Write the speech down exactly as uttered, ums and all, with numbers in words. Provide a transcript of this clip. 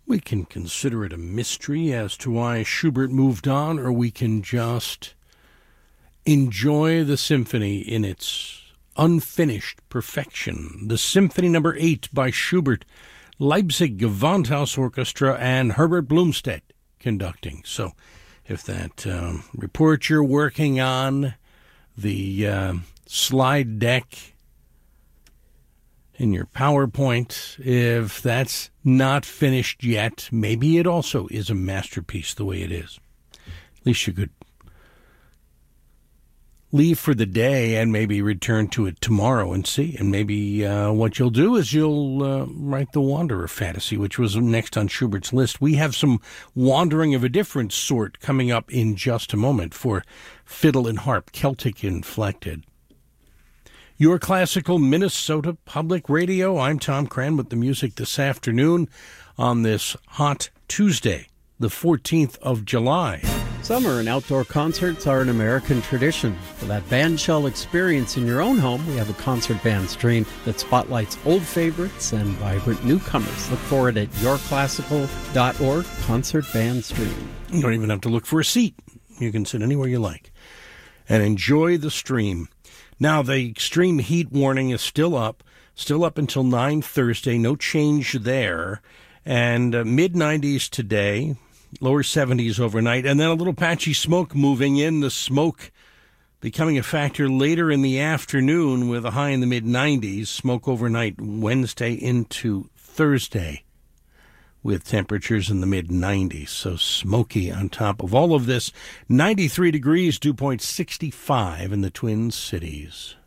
We can consider it a mystery as to why Schubert moved on, or we can just enjoy the symphony in its unfinished perfection. The Symphony Number Eight by Schubert, Leipzig Gewandhaus Orchestra, and Herbert Blumstedt conducting. So if that um, report you're working on, the uh, slide deck in your PowerPoint, if that's not finished yet, maybe it also is a masterpiece the way it is. At least you could leave for the day and maybe return to it tomorrow and see. And maybe uh, what you'll do is you'll uh, write the Wanderer Fantasy, which was next on Schubert's list. We have some wandering of a different sort coming up in just a moment for fiddle and harp, Celtic inflected. Your Classical Minnesota Public Radio. I'm Tom Cran with the music this afternoon on this hot Tuesday, the fourteenth of July. Summer and outdoor concerts are an American tradition. For that bandshell experience in your own home, we have a concert band stream that spotlights old favorites and vibrant newcomers. Look for it at your classical dot org, concert band stream. You don't even have to look for a seat. You can sit anywhere you like and enjoy the stream. Now, the extreme heat warning is still up, still up until nine Thursday. No change there. And uh, mid nineties today, lower seventies overnight, and then a little patchy smoke moving in. The smoke becoming a factor later in the afternoon with a high in the mid nineties. Smoke overnight Wednesday into Thursday with temperatures in the mid nineties. So smoky on top of all of this. ninety-three degrees, dew point sixty-five in the Twin Cities.